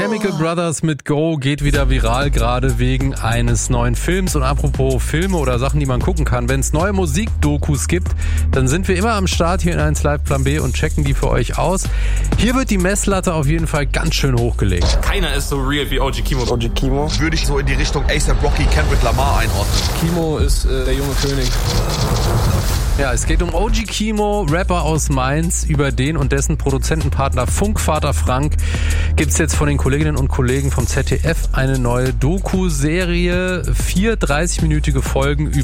Chemical Brothers mit Go geht wieder viral, gerade wegen eines neuen Films. Und apropos Filme oder Sachen, die man gucken kann, wenn es neue Musikdokus gibt, dann sind wir immer am Start hier in 1 Live Plan B und checken die für euch aus. Hier wird die Messlatte auf jeden Fall ganz schön hochgelegt. Keiner ist so real wie OG Kimo. OG Kimo würde ich so in die Richtung A$AP Rocky, Kendrick Lamar einordnen. Kimo ist der junge König. Ja, es geht um OG Kimo, Rapper aus Mainz. Über den und dessen Produzentenpartner Funkvater Frank gibt's jetzt von den Kolleginnen und Kollegen vom ZDF eine neue Doku-Serie. 4 30-minütige Folgen über